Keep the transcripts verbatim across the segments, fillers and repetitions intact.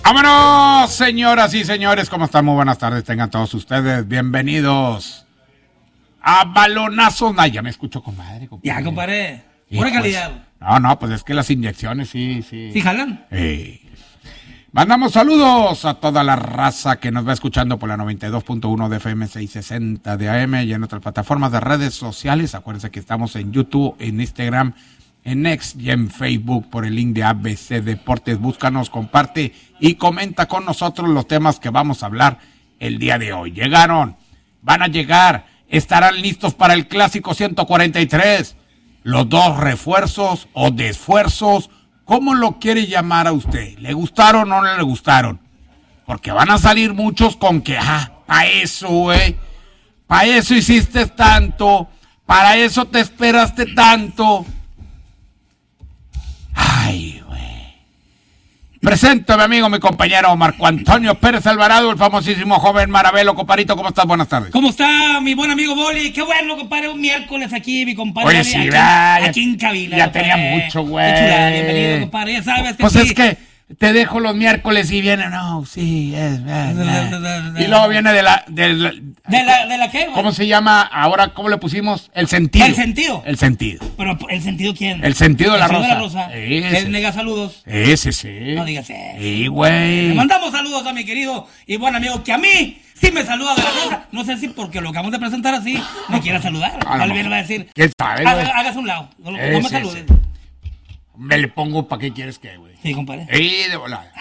¡Vámonos, señoras y señores! ¿Cómo están? Muy buenas tardes, tengan todos ustedes bienvenidos a Balonazos. Ay, ya me escucho, compadre. compadre. Ya, compadre. Pura calidad. Pues, no, no, pues es que las inyecciones sí, sí. ¿Sí jalan? Sí. Mandamos saludos a toda la raza que nos va escuchando por la noventa y dos punto uno de F M, seiscientos sesenta de A M y en otras plataformas de redes sociales. Acuérdense que estamos en YouTube, en Instagram, en X y en Facebook por el link de A B C Deportes. Búscanos, comparte y comenta con nosotros los temas que vamos a hablar el día de hoy. Llegaron, van a llegar, estarán listos para el Clásico ciento cuarenta y tres. Los dos refuerzos o desfuerzos, ¿cómo lo quiere llamar a usted? ¿Le gustaron o no le gustaron? Porque van a salir muchos con que, ah, para eso, güey, para eso hiciste tanto, para eso te esperaste tanto. Ay, güey. Presento a mi amigo, mi compañero Marco Antonio Pérez Alvarado, el famosísimo joven Marabelo. Comparito, ¿cómo estás? Buenas tardes. ¿Cómo está mi buen amigo Boli? Qué bueno, compadre, un miércoles aquí, mi compadre. Oye, aquí, sí, aquí, ya, aquí en cabina. Ya compadre. tenía mucho, güey. Qué chulada, bienvenido, compadre, ya sabes que Pues sí. es que te dejo los miércoles y viene, no, sí, es, es, es. Y luego viene de la, de la, ¿De la, de la qué, güey? ¿cómo se llama ahora? ¿Cómo le pusimos? El sentido. El sentido. El sentido. Pero, ¿el sentido quién? El sentido de la El sentido rosa. de la rosa. Ese. Él nega saludos. Ese, sí. No digas eso. Sí, güey. Le mandamos saludos a mi querido y buen amigo que a mí sí me saluda de la rosa. No sé si porque lo acabamos de presentar así me quiera saludar. A lo Tal vez mejor. le va a decir, ¿Quién sabe, güey? haga- hágase a un lado. No, no Ese, me saludes. ese. Me le pongo, ¿para qué quieres que, güey? Sí, compadre. Sí, de volada.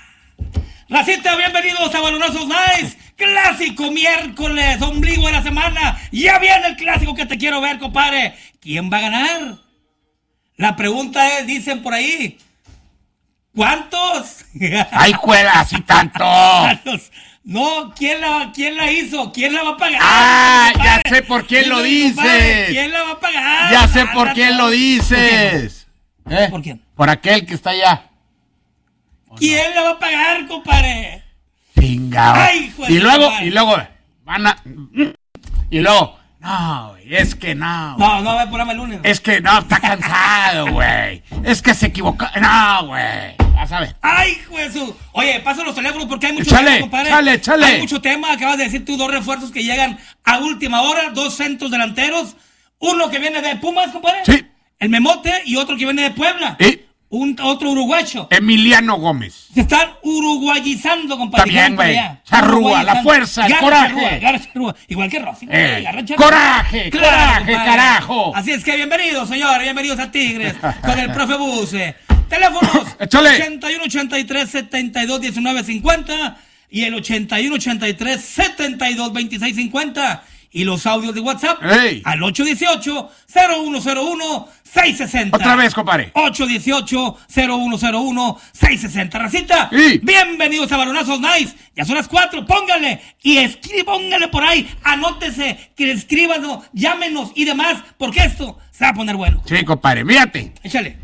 Racita, bienvenidos a Balonazos Nice. Clásico miércoles, ombligo de la semana. Ya viene el clásico que te quiero ver, compadre. ¿Quién va a ganar? La pregunta es, dicen por ahí, ¿cuántos? ¡Ay, juega así tanto! ¿Cuántos? No, ¿quién la, ¿quién la hizo? ¿Quién la va a pagar? ¡Ah, ya compadre? sé por quién lo Dime, compadre, dices! ¿Quién la va a pagar? Ya sé por Anda, quién no. lo dices. ¿Eh? ¿Por quién? Por aquel que está allá. ¿Quién la va a pagar, compadre? Chingado. Ay, hijo de y su luego, madre. y luego, van a. Y luego, no, güey, es que no. No, no va a ponerme el lunes. Es que no, está cansado, güey. Es que se equivocó. No, güey. Vas a ver. ¡Ay, Jesús! Oye, pasa los teléfonos porque hay mucho Échale, tema, compadre. échale, échale. Hay mucho tema. Acabas de decir tú dos refuerzos que llegan a última hora, dos centros delanteros. Uno que viene de Pumas, compadre. Sí. El Memote y otro que viene de Puebla. Y Un, otro uruguayo. Emiliano Gómez. Se están uruguayizando, compadre. Está bien, Dijeron por güey. allá. Charrúa, Uruguayizando. la fuerza, el Garra coraje. charrúa, garra charrúa. Igual que Rossi. güey, Eh, garra charrúa. coraje, coraje, compadre. carajo. Así es que bienvenidos, señores. Bienvenidos a Tigres con el profe Buse. Teléfonos Échale. ochenta y uno ochenta y tres setenta y dos diecinueve cincuenta y el ochenta y uno ochenta y tres setenta y dos veintiséis cincuenta. Y los audios de WhatsApp Ey. al ocho dieciocho cero uno cero uno seis sesenta. Otra vez, compadre. ocho dieciocho cero uno cero uno seis sesenta. Racita, Sí. bienvenidos a Balonazos Nice. Ya son las cuatro, pónganle y escriba, pónganle por ahí, anótese, que escríbanos, llámenos y demás, porque esto se va a poner bueno. Sí, compadre, fíjate. Échale.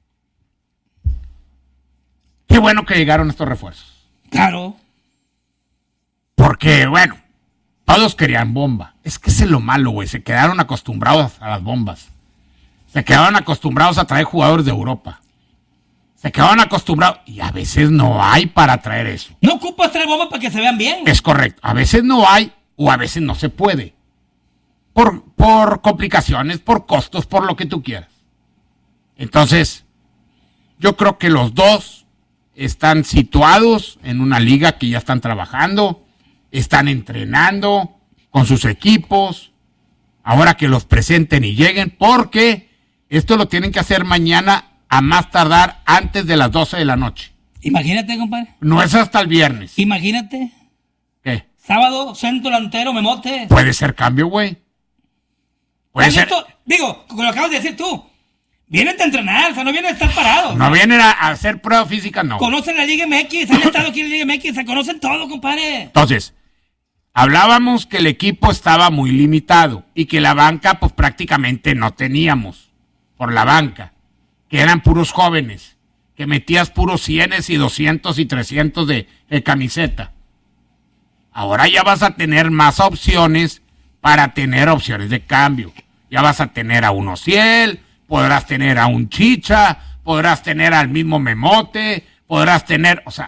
Qué bueno que llegaron estos refuerzos. Claro. Porque, bueno, todos querían bomba. Es que ese es lo malo, güey. Se quedaron acostumbrados a las bombas. Se quedaron acostumbrados a traer jugadores de Europa. Se quedaron acostumbrados. Y a veces no hay para traer eso. No ocupas traer bombas para que se vean bien. Es correcto. A veces no hay o a veces no se puede. Por, por complicaciones, por costos, por lo que tú quieras. Entonces, yo creo que los dos están situados en una liga que ya están trabajando, están entrenando con sus equipos, ahora que los presenten y lleguen, porque esto lo tienen que hacer mañana a más tardar antes de las doce de la noche. Imagínate, compadre. No es hasta el viernes. Imagínate. ¿Qué? Sábado, centro delantero, Memote. Puede ser cambio, güey. Puede ¿Has ser. visto? Digo, como lo acabas de decir tú. Vienen de entrenar, o sea, no vienen a estar parados. No vienen a, a hacer prueba física, no. Conocen la Liga M X, han estado aquí en la Liga M X, se conocen todo, compadre. Entonces, hablábamos que el equipo estaba muy limitado y que la banca, pues prácticamente no teníamos por la banca, que eran puros jóvenes, que metías puros cienes y doscientos y trescientos de, de camiseta. Ahora ya vas a tener más opciones para tener opciones de cambio. Ya vas a tener a un Ociel, podrás tener a un Chicha, podrás tener al mismo Memote, podrás tener, o sea,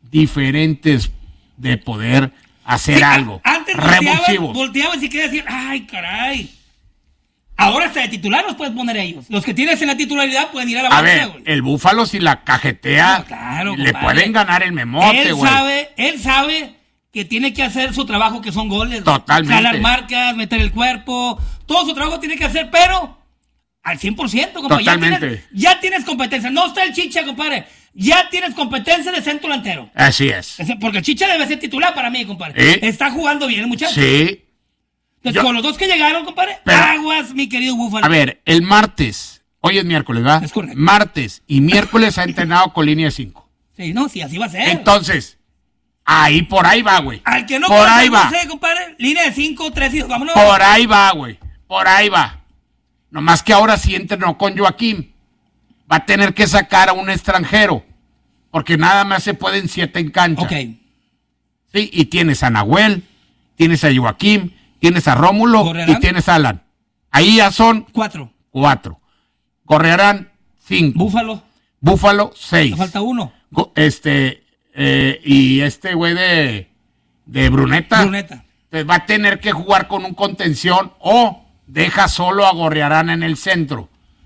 diferentes de poder hacer Sí, algo. Antes volteaban, revulsivos. volteaban y quería decir, ay, caray. Ahora hasta de titular los puedes poner ellos. Los que tienes en la titularidad pueden ir a la A banca, ver, güey. el Búfalo si la cajetea, No, claro, le compadre. pueden ganar el memote, Él güey. sabe, él sabe que tiene que hacer su trabajo, que son goles. Totalmente. Jalar marcas, meter el cuerpo. Todo su trabajo tiene que hacer, pero al cien por ciento, compadre. Ya Totalmente. tienes, ya tienes competencia. No está el Chicha, compadre. Ya tienes competencia de centro delantero. Así es. Ese- Porque el Chicha debe ser titular para mí, compadre. ¿Sí? Está jugando bien el muchacho. Sí. Entonces, Yo- con los dos que llegaron, compadre, Pero- aguas, mi querido Búfalo. A ver, el martes, hoy es miércoles, ¿verdad? Es correcto. Martes y miércoles ha entrenado con línea de cinco. Sí, no, sí, así va a ser. Entonces, ahí por ahí va, güey. Al que no por ahí conozca, va. no sé, compadre, línea de cinco, tres y vámonos. Por ahí va, güey. Por ahí va. Nomás que ahora sí entrenó con Joaquín. Va a tener que sacar a un extranjero. Porque nada más se pueden siete en cancha. Ok. Sí, y tienes a Nahuel, tienes a Joaquín, tienes a Rómulo ¿Correrán? y tienes a Alan. Ahí ya son Cuatro. cuatro. Correrán cinco. Búfalo. Búfalo, seis. Me falta uno. Go- Este, eh, y este güey de, de Bruneta. Bruneta. Pues va a tener que jugar con un contención o deja solo a Gorriarán en el centro.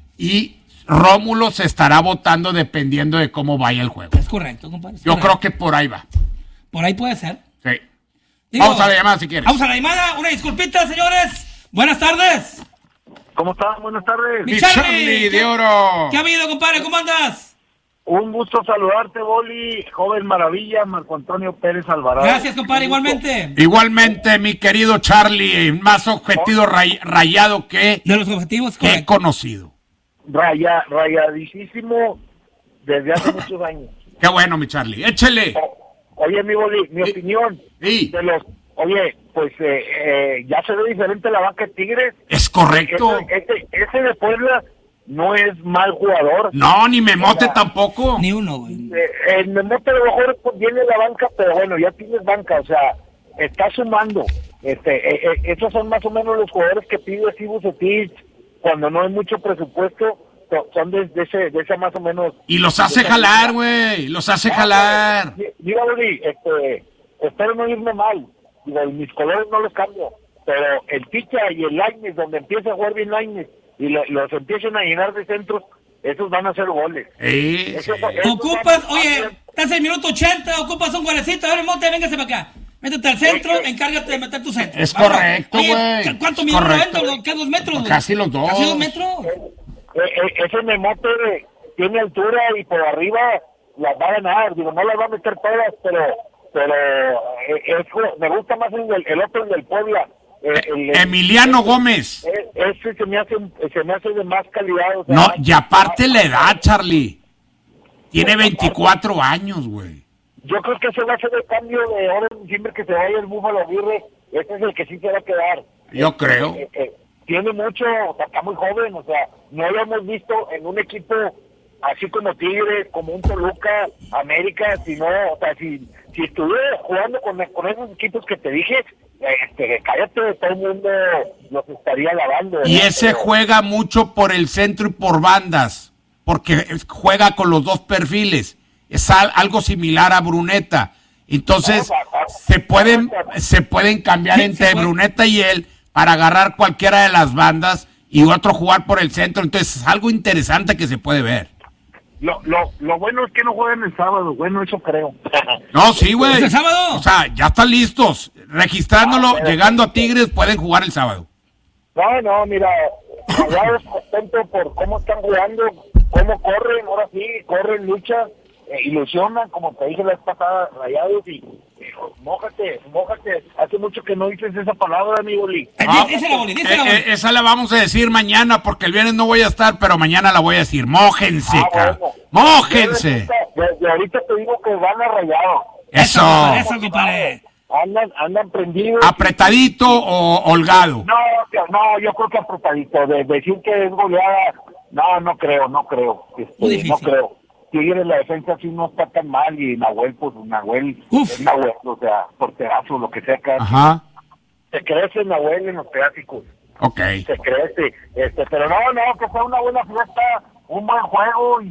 Y Rómulo se estará votando dependiendo de cómo vaya el juego. Es correcto, compadre. es Yo correcto. creo que por ahí va. Por ahí puede ser. Sí. Digo, Vamos a la llamada si quieres. Vamos a la llamada. Una disculpita, señores. Buenas tardes. ¿Cómo están? Buenas tardes. Mi Mi Charlie, Charlie ¿qué- de oro. ¿Qué ha habido, compadre? ¿Cómo andas? Un gusto saludarte, Boli, joven maravilla, Marco Antonio Pérez Alvarado. Gracias, compadre, Un gusto. igualmente. Igualmente, mi querido Charlie, más objetivo ray- rayado que, De los objetivos, que he correcto. conocido. Raya, rayadísimo desde hace muchos años. Qué bueno, mi Charlie. Échele. O- Oye, mi Boli, mi Sí. opinión Sí. de los... Oye, pues eh, eh, ya se ve diferente la banca de Tigres. Es correcto. Ese, ese, ese de Puebla no es mal jugador. No, ni Memote tampoco. Ni uno, güey. Eh, el Memote a lo mejor pues, viene la banca, pero bueno, ya tienes banca, o sea, está sumando. Este, eh, eh, esos son más o menos los jugadores que pide así Bucetich cuando no hay mucho presupuesto, so- son de, de ese, de ese más o menos. Y los hace de esa- jalar, güey. Los hace jalar. Mi- Mira, Boli, este, espero no irme mal, digo, mis colores no los cambio, pero el Ticha y el Lainez, donde empieza a jugar bien Lainez y lo- los empiezan a llenar de centros, esos van a hacer goles. Sí, Esos- sí. esos Ocupas, van- oye, estás en el minuto ochenta, ocupas un guarecito. A ver, monte, véngase para acá. Métete al centro, Eh, eh. encárgate de meter tu centro. Es Vámonos. correcto, Oye, güey. ¿cuánto Es mide un correcto. noventa? ¿Qué dos metros, güey? Casi los dos. Casi dos metros. Eh, eh, ese Memote tiene altura y por arriba las va a ganar, digo, no las va a meter todas, pero pero eh, es- me gusta más el, del- el otro, el del Puebla. eh, el- el- Emiliano ese- Gómez. eh, Ese se me hace se me hace de más calidad. o sea, No, más- y aparte la más- edad, Charlie. Tiene veinticuatro años, güey. Yo creo que ese va a ser el cambio de ahora en diciembre que se vaya el Búfalo Aguirre. Este es el que sí se va a quedar. Yo creo. Eh, eh, tiene mucho, o sea, está muy joven, o sea, no lo hemos visto en un equipo así como Tigres, como un Toluca, América, sino, o sea, si, si estuviera jugando con, con esos equipos que te dije, este, cállate, todo el mundo los estaría lavando. Y ¿verdad? ese Pero- juega mucho por el centro y por bandas. Porque es- juega con los dos perfiles. Es al- algo similar a Bruneta. Entonces, se pueden, se pueden cambiar Sí, entre se puede. Bruneta y él para agarrar cualquiera de las bandas y otro jugar por el centro. Entonces, es algo interesante que se puede ver. Lo, lo, lo bueno es que no juegan el sábado, bueno, eso creo. No, sí, güey. ¿Es el sábado? O sea, ya están listos. Registrándolo, Ah, pero- llegando a Tigres, pueden jugar el sábado. No, no, mira, Rayados contento por cómo están jugando, cómo corren, ahora sí, corren, luchan, eh, ilusionan, como te dije la vez pasada, Rayados, y eh, mójate, mójate. Hace mucho que no dices esa palabra, amigo Lee. Eh, Ah, dísela, Boli, dísela, eh, Boli. eh, esa la vamos a decir mañana porque el viernes no voy a estar, pero mañana la voy a decir. Mójense, Ah, ca- bueno. Mójense. Desde, desde ahorita te digo que van a Rayados. Eso. compadre, Eso, compadre. Andan, andan prendidos. ¿Apretadito o holgado? No, yo- no, yo creo que apretadito. De decir que es goleada, no, no creo, no creo. Este, Muy difícil. no creo. Tigres, la defensa sí no está tan mal y Nahuel, pues Nahuel Uf. es Nahuel, o sea, porterazo, lo que sea que haga. Ajá. Se crece Nahuel en los clásicos, Ok. se crece. Este, pero no, no, que sea una buena fiesta, un buen juego y,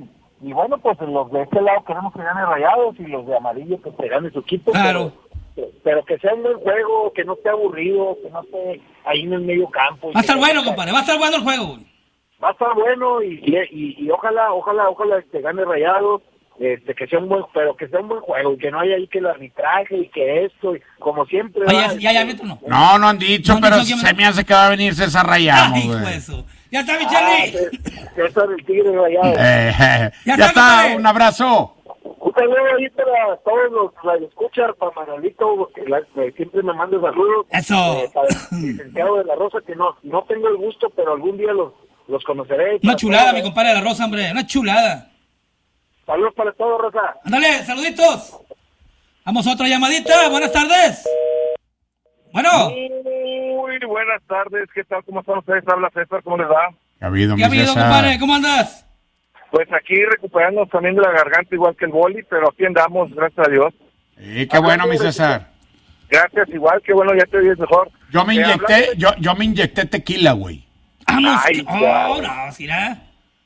y bueno, pues los de este lado queremos que gane Rayados y los de amarillo pues que gane su equipo. Claro. Pero, pero que sea un buen juego, que no esté aburrido, que no esté ahí en el medio campo. Va a estar bueno, compadre, va a estar bueno el juego, güey. Va a estar bueno y, y, y, y ojalá, ojalá, ojalá que gane Rayados. Este, que sea un buen, pero que sea un buen juego y que no haya ahí que el arbitraje y que esto, y como siempre. Oye, ¿verdad? ya, ya, ya, no. No, no han dicho, No han pero dicho que se me- me hace que va a venir César Rayamos, Ay, hijo güey. de eso. Ya está, mi Ah, Charlie. que- que eso es el Tigre Rayados. Eh, Ya ya está, está, compadre. un abrazo. Un saludo ahí para todos los radioescuchas, para Manolito, que, la- que siempre me manda saludos. Eso. Eh, para el licenciado de la Rosa, que no no tengo el gusto, pero algún día los, los conoceré. Una Para chulada, todos, mi compadre de la Rosa, hombre. Una chulada. Saludos para todos, Rosa. Ándale, saluditos. Vamos a otra llamadita. Buenas tardes. Bueno, Muy buenas tardes, ¿qué tal? ¿Cómo están ustedes? Habla César, ¿cómo les va? ¿Qué ha habido, ¿qué ha mi habido, César? compadre? ¿Cómo andas? Pues aquí recuperándonos también de la garganta, igual que el boli, pero aquí andamos, gracias a Dios. Sí, qué bueno, mi César. Gracias, igual, que bueno, ya te oyes mejor. Yo me Eh, inyecté, hablando de- yo, yo me inyecté tequila, güey. Vamos. Ay, que- ya. Oh, no, ¿será?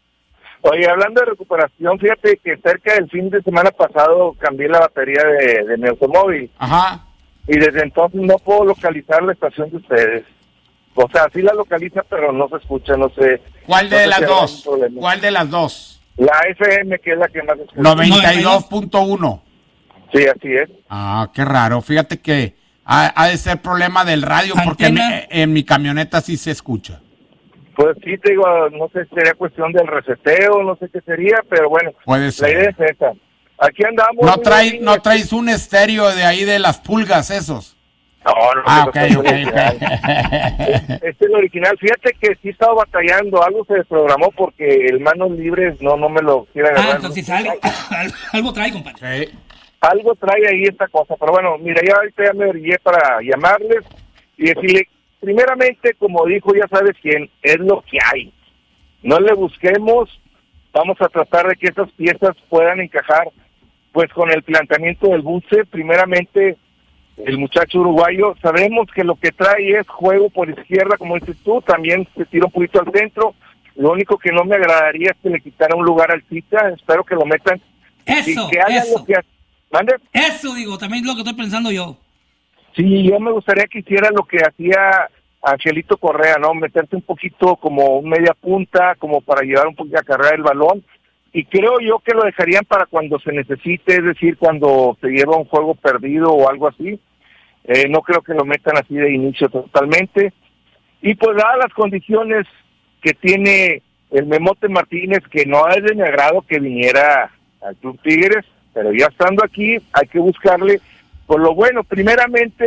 Oye, hablando de recuperación, fíjate que cerca del fin de semana pasado cambié la batería de, de mi automóvil Ajá. y desde entonces no puedo localizar la estación de ustedes. O sea, sí la localiza, pero no se escucha, no sé. ¿Cuál no de sé las si habrá dos? un problema. ¿Cuál de las dos? La F M, que es la que más escucha. noventa y dos punto uno. Sí, así es. Ah, qué raro. Fíjate que ha, ha de ser problema del radio porque en mi, ¿Antena? en mi camioneta sí se escucha. Pues sí, te digo, no sé si sería cuestión del reseteo, no sé qué sería, pero bueno, Puede la ser. idea es esa. Aquí andamos. No muy traes, bien, no aquí- traes un estéreo de ahí de las pulgas esos. No, no, Ah, no, ok, no, no, ok, no, no, ok. Este es el original. Fíjate que sí he estado batallando, algo se desprogramó porque el manos libres no no me lo quiere Ah, agarrar. entonces algo, algo, algo trae, compadre. Sí. Algo trae ahí esta cosa, pero bueno, mira, ya ahorita ya me orillé para llamarles y decirle, primeramente, como dijo ya sabes quién, es lo que hay. No le busquemos, vamos a tratar de que esas piezas puedan encajar pues con el planteamiento del buce. Primeramente, el muchacho uruguayo, sabemos que lo que trae es juego por izquierda, como dices tú, también se tira un poquito al centro. Lo único que no me agradaría es que le quitara un lugar al Cita, espero que lo metan Eso, y que hagan eso. lo que ha- ¿Mande? Eso, digo, también es lo que estoy pensando yo. Sí, yo me gustaría que hiciera lo que hacía Angelito Correa, ¿no? Meterse un poquito como media punta, como para llevar un poquito a cargar el balón. Y creo yo que lo dejarían para cuando se necesite, es decir, cuando se lleva un juego perdido o algo así. Eh, no creo que lo metan así de inicio totalmente. Y pues dadas las condiciones que tiene el Memote Martínez, que no es de mi agrado que viniera al Club Tigres, pero ya estando aquí hay que buscarle por lo bueno. Primeramente,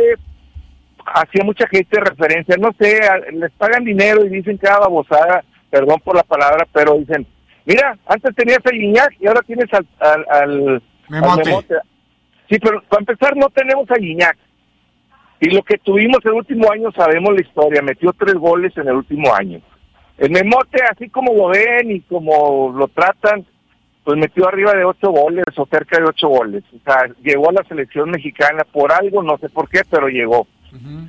hacía mucha gente referencia, no sé, a- les pagan dinero y dicen cada babosada, perdón por la palabra, pero dicen, mira, antes tenías a Gignac y ahora tienes al, al, al, Memote. al Memote. Sí, pero para empezar no tenemos a Gignac. Y lo que tuvimos el último año, sabemos la historia, metió tres goles en el último año. El Memote, así como lo ven y como lo tratan, pues metió arriba de ocho goles o cerca de ocho goles. O sea, llegó a la selección mexicana por algo, no sé por qué, pero llegó. Ujú.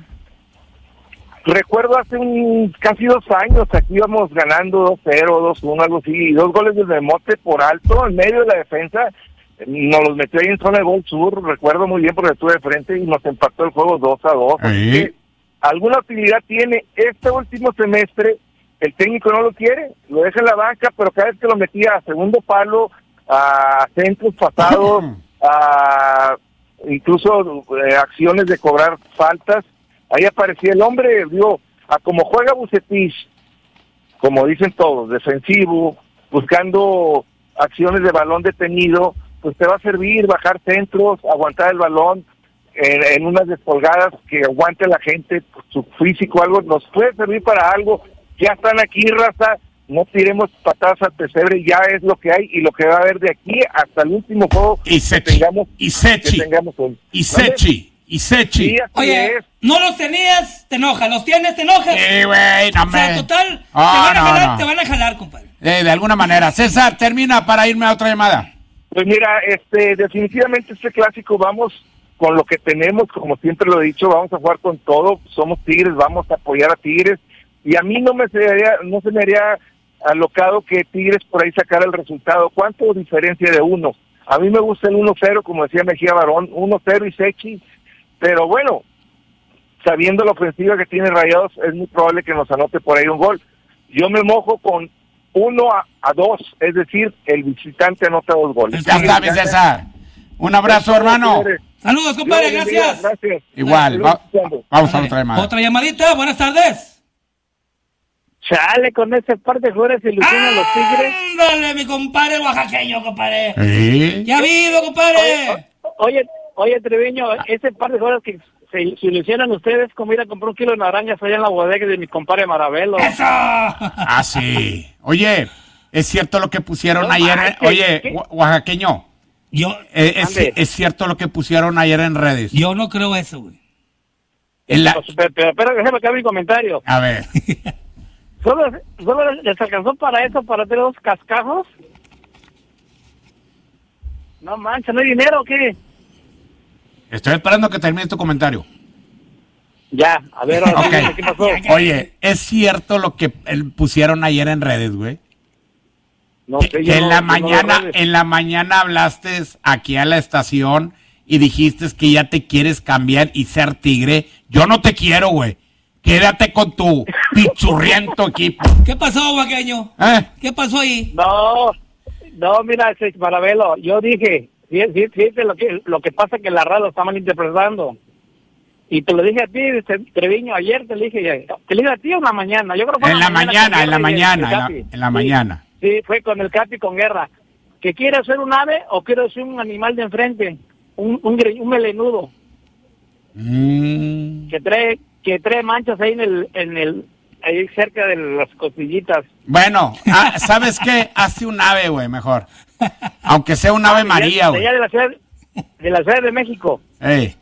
Recuerdo hace un, casi dos años, aquí íbamos ganando dos cero, dos uno, algo así, y dos goles de Memote por alto, en medio de la defensa, nos los metió ahí en zona de gol sur, recuerdo muy bien porque estuve de frente y nos empató el juego dos a dos. Así Ahí. que alguna utilidad tiene. Este último semestre el técnico no lo quiere, lo deja en la banca, pero cada vez que lo metía a segundo palo, a centros pasados, a incluso eh, acciones de cobrar faltas, ahí aparecía el hombre. Digo, a como juega Bucetich, como dicen todos, defensivo, buscando acciones de balón detenido, pues te va a servir bajar centros, aguantar el balón en, en unas descolgadas, que aguante la gente, pues, su físico, algo, nos puede servir para algo. Ya están aquí, raza, no tiremos patadas al pesebre, ya es lo que hay y lo que va a haber de aquí hasta el último juego Y que Sechi, tengamos, y Sechi, que tengamos hoy. y ¿Vale? Sechi, y Sechi. Sí, así Oye, es. no los tenías, te enoja, los tienes, te enojas. Sí, güey, no O sea, me... total, te Ah, van a no, jalar, no. te van a jalar, compadre. Eh, de alguna manera. César, termina para irme a otra llamada. Pues mira, este, definitivamente este clásico vamos con lo que tenemos, como siempre lo he dicho, vamos a jugar con todo, somos Tigres, vamos a apoyar a Tigres, y a mí no me sería, no se me haría alocado que Tigres por ahí sacara el resultado. ¿Cuánto diferencia de uno? A mí me gusta el uno cero, como decía Mejía Barón, uno cero y sexy, pero bueno, sabiendo la ofensiva que tiene Rayados, es muy probable que nos anote por ahí un gol. Yo me mojo con uno a dos, es decir, el visitante anota dos goles. Ya está, mi César. Un abrazo, hermano. Saludos, compadre, gracias. Gracias. Igual, va- vamos a otra llamada. Otra llamadita, buenas tardes. Chale, con ese par de jugadores se ilusionan los Tigres. Ándale, mi compadre oaxaqueño, compadre. ¿Sí? ¿Qué ha habido, compadre? Oye, oye, Treviño, ese par de jugadores que se, se ilusionan ustedes como ir a comprar un kilo de naranjas allá en la bodega de mi compadre Marabelo. ¡Eso! Ah, sí. Oye, es cierto lo que pusieron No ayer. manches, Oye, ¿qué? Oa- oaxaqueño, Yo, eh, es, Ande. es cierto lo que pusieron ayer en redes. yo no creo eso, güey. En la- Pero, pero, pero déjame acabar mi comentario. A ver, ¿Solo, ¿Solo les alcanzó para eso, para tener dos cascajos? No manches, ¿no hay dinero o qué? estoy esperando que termines tu comentario. Ya, a ver, ahora sí, Ok. ¿qué pasó? Oye, es cierto lo que eh, pusieron ayer en redes, güey. No Que, sé, que yo en no- la yo no mañana, veo redes. en la mañana hablaste aquí a la estación y dijiste que ya te quieres cambiar y ser tigre. Yo no te quiero, güey. Quédate con tu pichurriento equipo. ¿Qué pasó, oaxaqueño? ¿Eh? ¿Qué pasó ahí? No, no, mira, ese Marabelo, yo dije, sí, sí, sí, lo que, lo que pasa es que la radio lo está malinterpretando. Y te lo dije a ti, este, Treviño, ayer te lo dije, te lo dije a ti o en la mañana, yo creo que fue En la mañana, con en la Guerra y el- mañana, el en la, Capi. en la Sí, mañana. Sí, fue con el Capi con Guerra. ¿Que quiere ser un ave o quiere ser un animal de enfrente? Un, un, gre- un melenudo Mm. que trae que trae manchas ahí en el, en el, ahí cerca de las costillitas. Bueno, ah, ¿sabes qué? Hace un ave, güey, mejor. Aunque sea un ave María, De güey. allá de la ciudad, de la ciudad de México. Ey.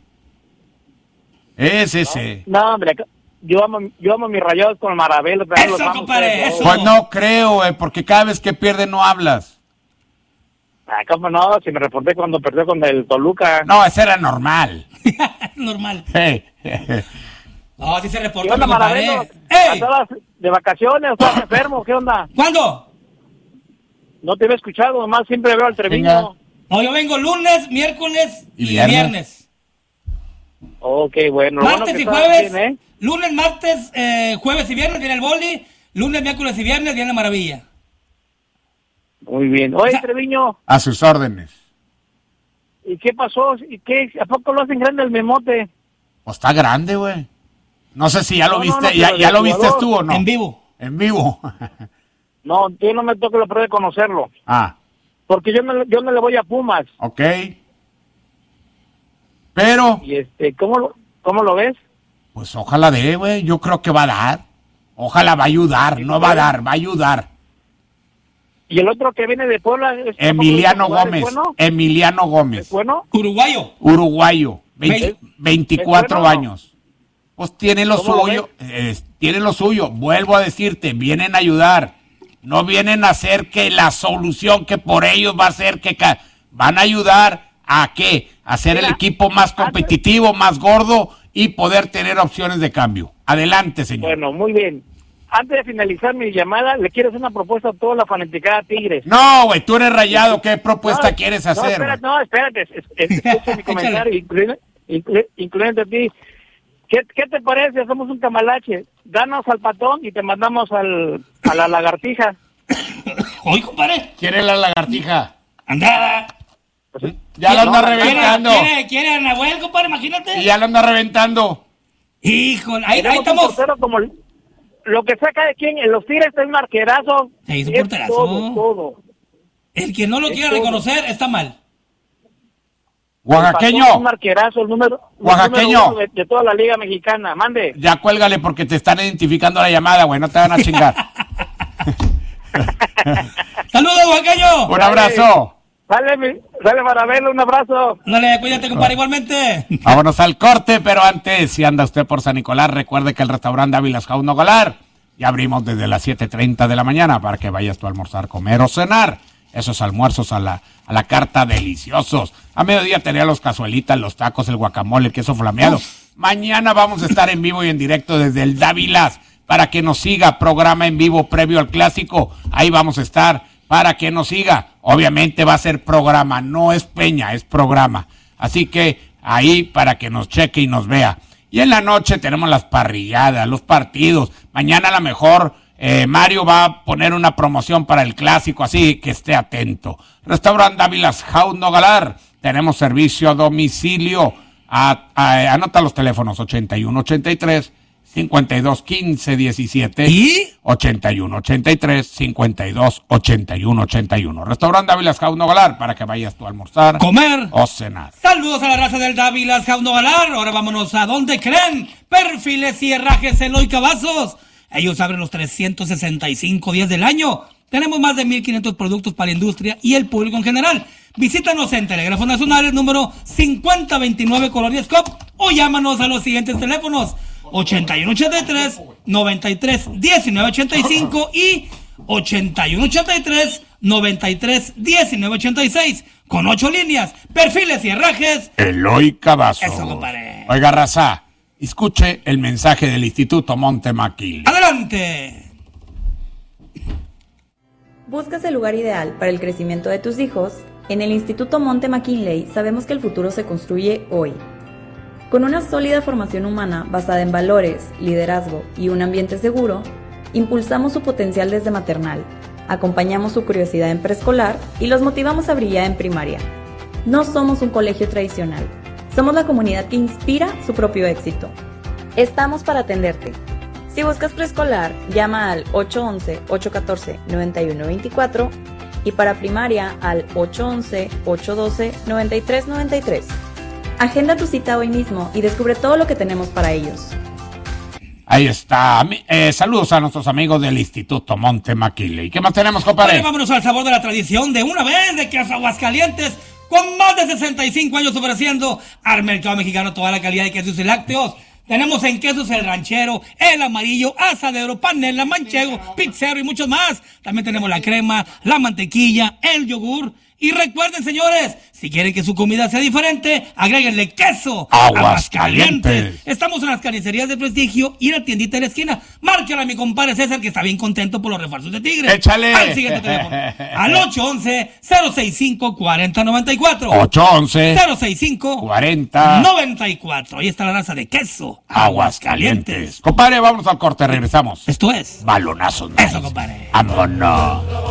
Ese, ese. No, hombre, yo amo, yo amo mis Rayados con el Marabelo. pero Eso, los amo compadre, ustedes eso. todos. Pues no creo, güey, porque cada vez que pierde no hablas. Ah, cómo no, si me reporté cuando perdió con el Toluca. No, ese era normal. Normal. Ey. No, sí se ¿Qué reportó, onda, mi compadre. Marabelo? ¡Ey! ¿Andabas de vacaciones o estás enfermo? ¿Qué onda? ¿Cuándo? No te había escuchado, nomás siempre veo al Treviño. No, yo vengo lunes, miércoles ¿Y y, viernes? viernes. Ok, bueno. lo bueno Martes que y estás jueves. bien, ¿eh? Lunes, martes, eh, jueves y viernes viene el boli. Lunes, miércoles y viernes viene Maravilla. Muy bien. Oye, O sea- Treviño, A sus órdenes. ¿y qué pasó? ¿Y qué? ¿A poco lo hacen grande el memote? Pues está grande, güey. No sé si ya lo No, no, viste, no, ya, pero ya de lo viste jugador, tú o no. En vivo. En vivo. No, yo no me toca la prueba de conocerlo. Ah, Porque yo no, yo no le voy a Pumas. ok. Pero, Y este, ¿cómo lo, cómo lo ves? pues ojalá dé, güey. Yo creo que va a dar. Ojalá va a ayudar. No va a dar, va a ayudar. Y el otro que viene de Puebla es Emiliano ¿es Gómez. bueno? Emiliano ¿Es Gómez. bueno? Uruguayo. Uruguayo. veinte ¿Es- veinticuatro es bueno o no? años. Pues tiene lo ¿Cómo lo suyo. eh, tiene lo suyo. Vuelvo a decirte, vienen a ayudar. No vienen a hacer que la solución que por ellos va a ser que ca- van a ayudar a qué? A hacer el Mira, equipo más competitivo, más gordo y poder tener opciones de cambio. Adelante, señor. Bueno, muy bien. Antes de finalizar mi llamada, le quiero hacer una propuesta a toda la fanaticada Tigres. No, güey, tú eres Rayado. ¿Qué propuesta No, quieres no, hacer? espérate, güey? no, espérate, es- es- escucha mi comentario, incluye- incluye- incluyendo a ti. ¿Qué, ¿Qué te parece? Hacemos un camalache. Danos al patón y te mandamos al, a la lagartija. Oye, compadre. ¿Quiere la lagartija? Andada. Pues, Ya lo no, anda ¿quiere- reventando. ¿Quiere, quiere a Nahuel, compadre? Imagínate. Y ya lo anda reventando. Híjole, ahí, ahí tenemos un estamos. portero como el- lo que saca de quien en los Tigres es un arquerazo. Se hizo es porterazo. todo, todo. El que no lo Es quiera todo. reconocer está mal. El Patón Oaxaqueño. es un arquerazo, el número, el Oaxaqueño. número uno de, de toda la Liga Mexicana. Mande. Ya cuélgale porque te están identificando la llamada, güey. No te van a chingar. Saludos, Oaxaqueño. Un abrazo. Sale, mi, sale Marabelo, un abrazo. Dale, cuídate, compadre, igualmente. Vámonos al corte, pero antes, si anda usted por San Nicolás, recuerde que el restaurante Ávilas Jaun Nogalar ya abrimos desde las siete treinta de la mañana para que vayas tú a almorzar, comer o cenar. Esos almuerzos a la, a la carta deliciosos. A mediodía tenía los cazuelitas, los tacos, el guacamole, el queso flameado. Mañana vamos a estar en vivo y en directo desde el Dávilas para que nos siga, programa en vivo previo al clásico, ahí vamos a estar para que nos siga. Obviamente va a ser programa, no es peña, es programa. Así que ahí para que nos cheque y nos vea. Y en la noche tenemos las parrilladas, los partidos. Mañana a lo mejor eh, Mario va a poner una promoción para el clásico, así que esté atento. Restaurante Dávilas House Nogalar, tenemos servicio a domicilio. A, a, anota los teléfonos ochenta y uno ochenta y tres cincuenta y dos quince diecisiete ¿Y? ochenta y uno ochenta y tres cincuenta y dos ochenta y uno ochenta y uno. Restaurante Dávilas House Nogalar, para que vayas tú a almorzar, comer o cenar. Saludos a la raza del Dávilas House Nogalar. Ahora vámonos a donde creen. Perfiles y herrajes Eloy Cavazos. Ellos abren los trescientos sesenta y cinco días del año. Tenemos más de mil quinientos productos para la industria y el público en general. Visítanos en Telégrafo Nacional, número cincuenta veintinueve, Colonia Scop, o llámanos a los siguientes teléfonos: ochenta y uno ochenta y tres noventa y tres diecinueve ochenta y cinco y ochenta y uno ochenta y tres noventa y tres diecinueve ochenta y seis, con ocho líneas. Perfiles y herrajes Eloy Cavazos. Eso, compadre. Oiga, raza, escuche el mensaje del Instituto Monte McKinley. ¡Adelante! ¿Buscas el lugar ideal para el crecimiento de tus hijos? En el Instituto Monte McKinley sabemos que el futuro se construye hoy. Con una sólida formación humana basada en valores, liderazgo y un ambiente seguro, impulsamos su potencial desde maternal, acompañamos su curiosidad en preescolar y los motivamos a brillar en primaria. No somos un colegio tradicional, somos la comunidad que inspira su propio éxito. Estamos para atenderte. Si buscas preescolar, llama al ocho once, ocho catorce, noventa y uno veinticuatro y para primaria al ocho once, ocho doce, noventa y tres noventa y tres. Agenda tu cita hoy mismo y descubre todo lo que tenemos para ellos. Ahí está. Eh, saludos a nuestros amigos del Instituto Monte McKinley. ¿Qué más tenemos, compadre? Vale, vámonos al sabor de la tradición de una vez de Queso Aguascalientes, con más de sesenta y cinco años ofreciendo al mercado mexicano toda la calidad de quesos y lácteos. Tenemos en quesos el ranchero, el amarillo, asadero, panela, manchego, pizzero y muchos más. También tenemos la crema, la mantequilla, el yogur. Y recuerden, señores, si quieren que su comida sea diferente, agréguenle queso Aguascalientes. Estamos en las carnicerías de prestigio y la tiendita de la esquina. Márquela a mi compadre César, que está bien contento por los refuerzos de Tigre. ¡Échale! Al siguiente teléfono, al ocho once, cero sesenta y cinco, cuarenta noventa y cuatro. ocho once, cero sesenta y cinco, cuarenta noventa y cuatro. Ahí está la raza de queso Aguascalientes. Compadre, vamos al corte, regresamos. Esto es Balonazos. Eso, compadre. Vámonos.